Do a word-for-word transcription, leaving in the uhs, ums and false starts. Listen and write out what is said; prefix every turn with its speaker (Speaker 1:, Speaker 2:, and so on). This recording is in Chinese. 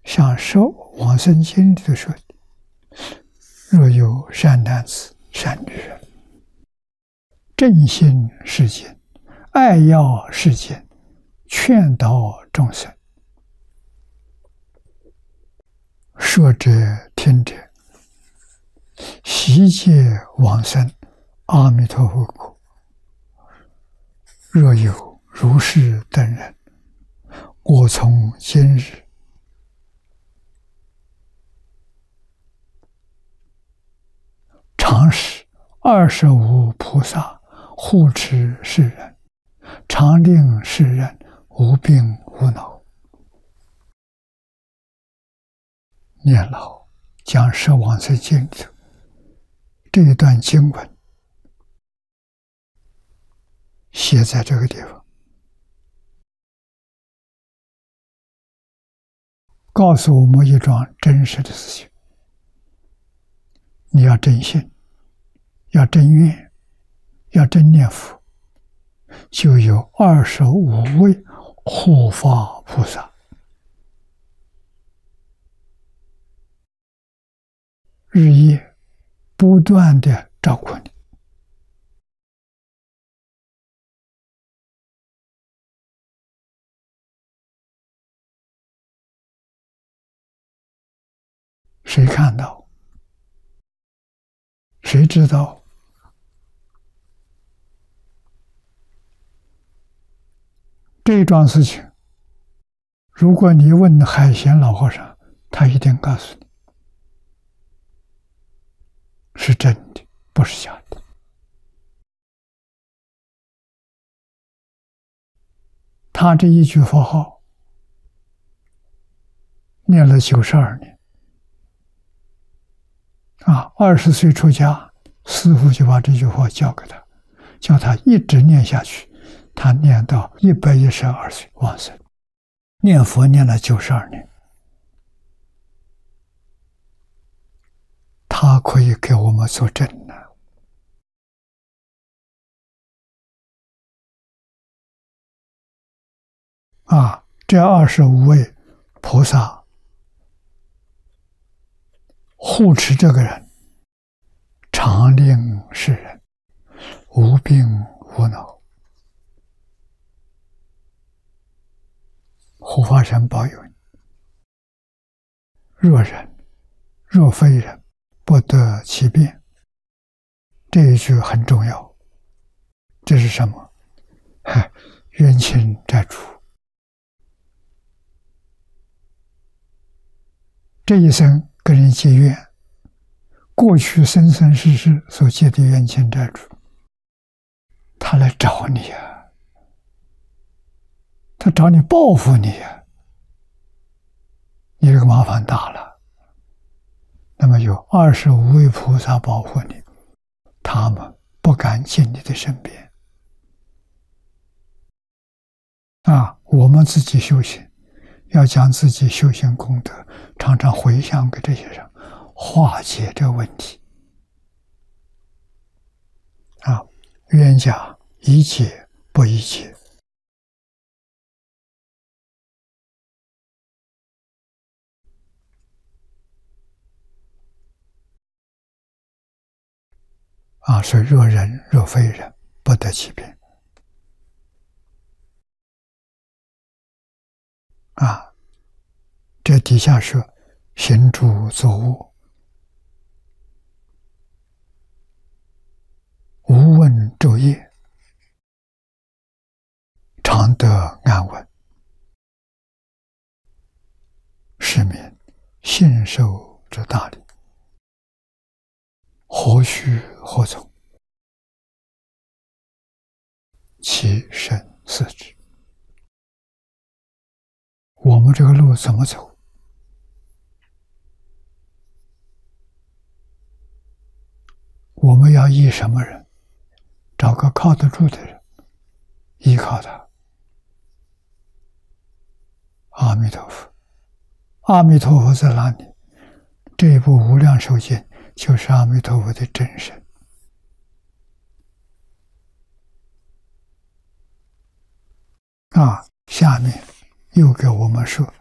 Speaker 1: 像《往生经》里头说的：“若有善男子、善女人，正心世间，爱要世间，劝导众生，说者听者，悉皆往生阿弥陀佛国。若有如是等人，我从今日常使二十五菩萨护持世人，常令世人无病无恼。”念老讲《十往生经》里头这一段经文写在这个地方，告诉我们一桩真实的事情：你要真心，要真愿，要真念佛，就有二十五位护法菩萨日夜不断的照顾你。谁看到？谁知道？这桩事情，如果你问海贤老和尚，他一定告诉你是真的，不是假的。他这一句佛号念了九十二年啊，二十岁出家，师父就把这句话教给他，叫他一直念下去。他念到一百一十二岁往生，念佛念了九十二年，他可以给我们作证呢。啊，这二十五位菩萨护持这个人，常令世人无病无恼。护法神保佑你，若人若非人，不得其便。这一句很重要。这是什么？冤亲债主。这一生跟人结怨，过去生生世世所结的冤亲债主，他来找你呀、啊，他找你报复你呀、啊，你这个麻烦大了。那么有二十五位菩萨保护你，他们不敢进你的身边。啊，我们自己修行，要将自己修行功德常常回向给这些人，化解这个问题。啊，冤家宜解不宜结。啊，所以若人若非人，不得其便。啊，这底下说行住坐卧，无问昼夜，常得安稳，是名信受之大礼。何须何从？其身四之。我们这个路怎么走？我们要依什么人？找个靠得住的人，依靠他。阿弥陀佛，阿弥陀佛在哪里？这一部《无量寿经》就是阿弥陀佛的真身。啊，下面又给我们说